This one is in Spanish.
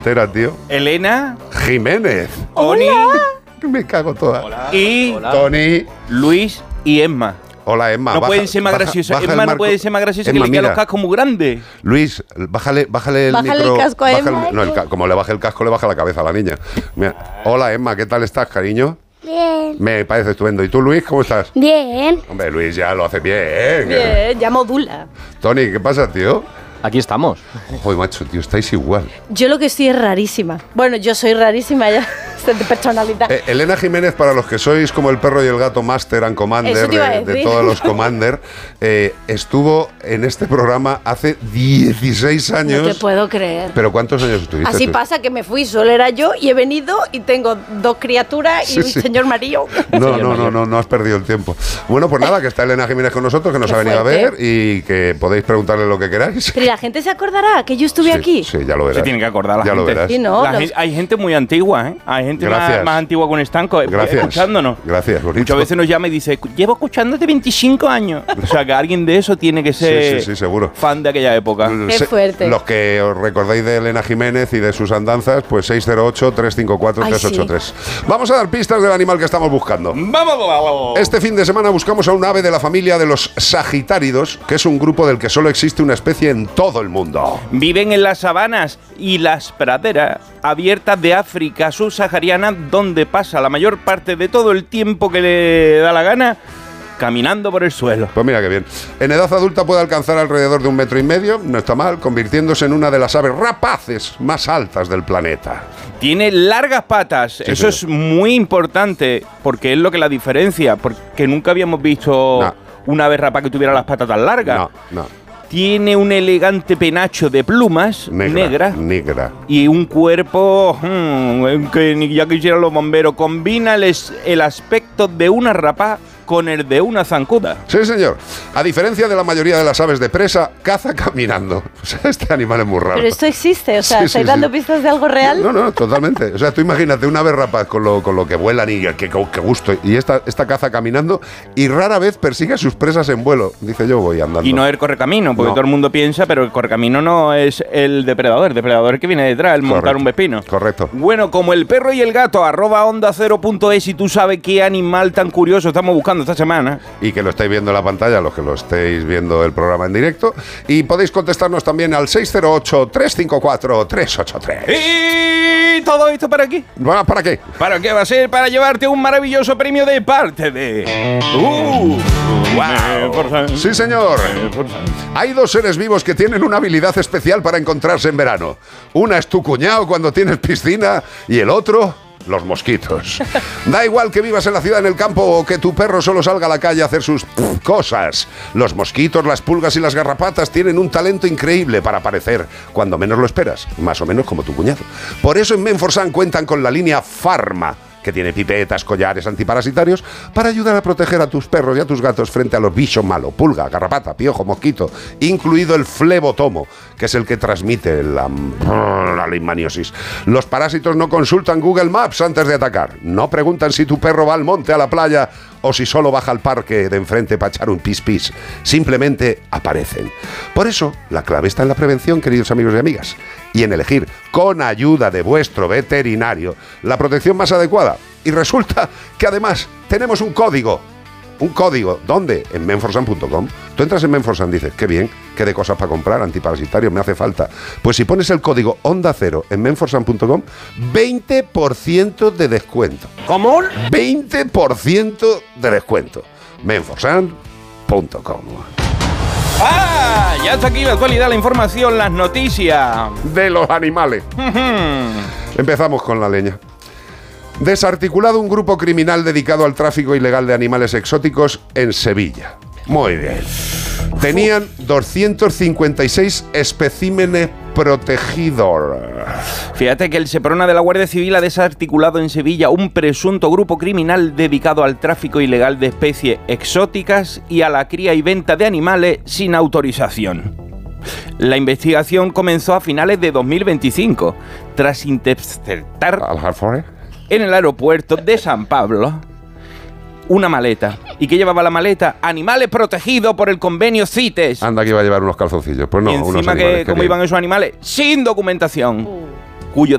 tío. Elena Jiménez. Tony. Me cago toda. Hola. Y Hola. Tony. Luis y Emma. Hola, Emma. No pueden ser más graciosos. Emma no puede ser más graciosa, que Emma, le quedan mira. los cascos muy grandes. Luis, bájale el Bájale micro. el casco a Emma. Como le baje el casco, le baja la cabeza a la niña. Mira. Hola, Emma, ¿qué tal estás, cariño? Bien. Me parece estupendo. ¿Y tú, Luis, cómo estás? Bien. Hombre, Luis ya lo hace bien. Bien, ya modula. Tony, ¿qué pasa, tío? Aquí estamos. Joder, macho, tío, estáis igual. Yo lo que estoy es rarísima. Bueno, yo soy rarísima ya, de personalidad. Elena Jiménez, para los que sois como el perro y el gato Master and Commander Eso te iba a de decir. todos los Commander, estuvo en este programa hace 16 años. No te puedo creer. ¿Pero cuántos años estuviste? Así tú? pasa que me fui, solo era yo y he venido y tengo 2 criaturas y Sí, un sí. señor marido. No has perdido el tiempo. Bueno, pues nada, que está Elena Jiménez con nosotros, que nos Qué ha venido a fuerte. ver y que podéis preguntarle lo que queráis. Pero ¿y la gente se acordará que yo estuve Sí, aquí? Sí, ya lo verás. Se tiene que acordar la Ya lo gente. verás. Sí, ¿no? Hay gente muy antigua, ¿eh? Hay gente Gracias. más antigua con estanco Gracias. escuchándonos. Gracias, bonito. Muchas veces nos llama y dice, llevo escuchándote 25 años. O sea, que alguien de eso tiene que ser Sí, seguro. fan de aquella época. Qué fuerte. Los que os recordéis de Elena Jiménez y de sus andanzas, pues 608-354-383. Vamos a dar pistas del animal que estamos buscando. ¡Vamos! Este fin de semana buscamos a un ave de la familia de los sagitáridos, que es un grupo del que solo existe una especie en todo el mundo. Viven en las sabanas y las praderas abiertas de África subsahariana, donde pasa la mayor parte de todo el tiempo que le da la gana caminando por el suelo. Pues mira qué bien. En edad adulta puede alcanzar alrededor de 1,5 metros, no está mal, convirtiéndose en una de las aves rapaces más altas del planeta. Tiene largas patas, Sí, eso señor. es muy importante, porque es lo que la diferencia, porque nunca habíamos visto No. una ave rapaz que tuviera las patas tan largas. No. Tiene un elegante penacho de plumas negras Negra. y un cuerpo que ni ya quisieran los bomberos. Combina el aspecto de una rapaz con el de una zancuda. Sí, señor. A diferencia de la mayoría de las aves de presa, caza caminando. O sea, este animal es muy raro. Pero esto existe, o sea, Sí, ¿estáis sí, dando sí. pistas de algo real? No, totalmente. O sea, tú imagínate una ave rapaz con lo que vuelan y qué gusto. Y esta caza caminando y rara vez persigue a sus presas en vuelo. Dice, yo voy andando. Y no el correcamino, porque No. todo el mundo piensa, pero el correcamino no es el depredador. El depredador es el que viene detrás, el montar Correcto. un pepino. Correcto. Bueno, como el perro y el gato, @onda0.es, y tú sabes qué animal tan curioso estamos buscando esta semana. Y que lo estáis viendo en la pantalla, los que lo estéis viendo el programa en directo. Y podéis contestarnos también al 608-354-383. ¿Y todo esto para qué? Bueno, ¿para qué? ¿Para qué va a ser? Para llevarte un maravilloso premio de parte de... ¡Wow! Sí, señor. Hay 2 seres vivos que tienen una habilidad especial para encontrarse en verano. Una es tu cuñado cuando tienes piscina y el otro... los mosquitos. Da igual que vivas en la ciudad, en el campo o que tu perro solo salga a la calle a hacer sus cosas. Los mosquitos, las pulgas y las garrapatas tienen un talento increíble para aparecer cuando menos lo esperas, más o menos como tu cuñado. Por eso en Menforsan cuentan con la línea Pharma, que tiene pipetas, collares antiparasitarios para ayudar a proteger a tus perros y a tus gatos frente a los bichos malos, pulga, garrapata, piojo, mosquito, incluido el flebotomo, que es el que transmite la leishmaniosis. Los parásitos no consultan Google Maps antes de atacar, no preguntan si tu perro va al monte, a la playa o si solo baja al parque de enfrente para echar un pis-pis, simplemente aparecen. Por eso, la clave está en la prevención, queridos amigos y amigas, y en elegir, con ayuda de vuestro veterinario, la protección más adecuada. Y resulta que además tenemos un código. ¿Un código? ¿Dónde? En menforsan.com. Tú entras en Menforsan y dices, qué bien, qué de cosas para comprar, antiparasitarios, me hace falta. Pues si pones el código Onda Cero en menforsan.com, 20% de descuento. ¿Cómo? 20% de descuento. menforsan.com. ¡Ah! Ya está aquí la actualidad, la información, las noticias. De los animales. Empezamos con la leña. Desarticulado un grupo criminal dedicado al tráfico ilegal de animales exóticos en Sevilla. Muy bien. Tenían 256 especímenes protegidos. Fíjate que el Seprona de la Guardia Civil ha desarticulado en Sevilla un presunto grupo criminal dedicado al tráfico ilegal de especies exóticas y a la cría y venta de animales sin autorización. La investigación comenzó a finales de 2025, tras interceptar en el aeropuerto de San Pablo una maleta. ¿Y qué llevaba la maleta? Animales protegidos por el convenio CITES. Anda que iba a llevar unos calzoncillos. Pues no, y unos encima, animales. ¿cómo Qué iban bien. esos animales? Sin documentación.